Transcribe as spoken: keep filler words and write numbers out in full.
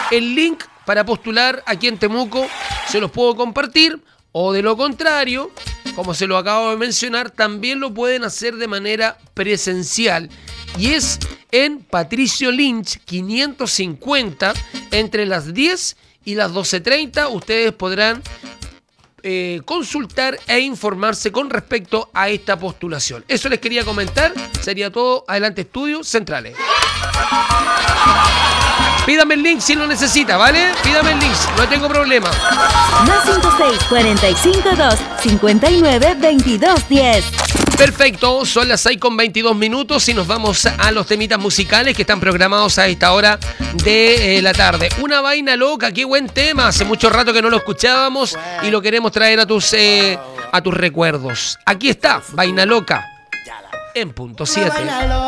el link para postular aquí en Temuco se los puedo compartir, o de lo contrario, como se lo acabo de mencionar, también lo pueden hacer de manera presencial. Y es en Patricio Lynch quinientos cincuenta, entre las diez y las doce treinta. Ustedes podrán eh, consultar e informarse con respecto a esta postulación. Eso les quería comentar. Sería todo. Adelante, Estudios Centrales. Pídame el link si lo necesita, ¿vale? Pídame el link, no tengo problema. Más cinco seis, cuatro cinco dos, cinco nueve, veintidós diez. Perfecto, son las seis con veintidós minutos y nos vamos a los temitas musicales que están programados a esta hora de eh, la tarde. Una vaina loca, qué buen tema. Hace mucho rato que no lo escuchábamos y lo queremos traer a tus, eh, a tus recuerdos. Aquí está, Vaina Loca, en punto siete.